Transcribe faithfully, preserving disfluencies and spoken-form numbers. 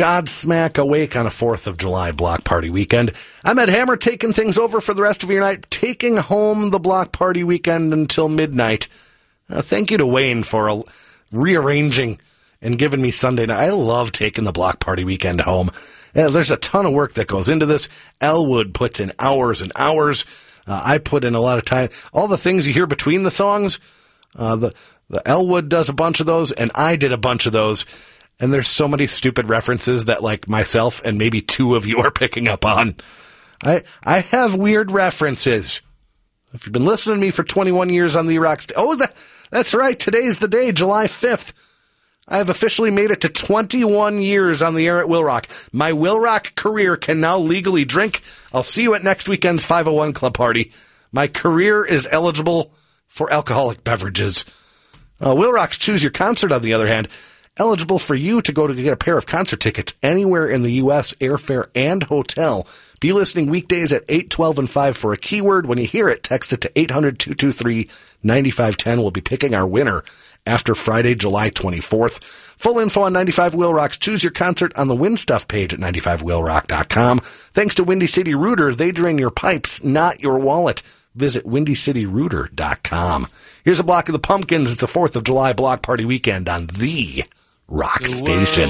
Godsmack awake on a fourth of July block party weekend. I'm Ed Hammer, taking things over for the rest of your night, taking home the block party weekend until midnight. Uh, thank you to Wayne for uh, rearranging and giving me Sunday night. I love taking the block party weekend home. Uh, there's a ton of work that goes into this. Elwood puts in hours and hours. Uh, I put in a lot of time. All the things you hear between the songs, uh, the, the Elwood does a bunch of those, and I did a bunch of those. And there's so many stupid references that, like, myself and maybe two of you are picking up on. I I have weird references. If you've been listening to me for twenty-one years on the Rock st- Oh, that, that's right. Today's the day, July fifth. I have officially made it to twenty-one years on the air at Will Rock. My Will Rock career can now legally drink. I'll see you at next weekend's five oh one Club Party. My career is eligible for alcoholic beverages. Uh, Will Rock's Choose Your Concert, on the other hand, eligible for you to go to get a pair of concert tickets anywhere in the U S, airfare and hotel. Be listening weekdays at eight, twelve, and five for a keyword. When you hear it, text it to eight hundred, two two three, nine five one zero. We'll be picking our winner after Friday, July twenty-fourth. Full info on ninety-five Will Rock's Choose Your Concert on the Win Stuff page at ninety-five will rock dot com. Thanks to Windy City Rooter. They drain your pipes, not your wallet. Visit windy city rooter dot com. Here's a block of the Pumpkins. It's a fourth of July block party weekend on the Rock Station.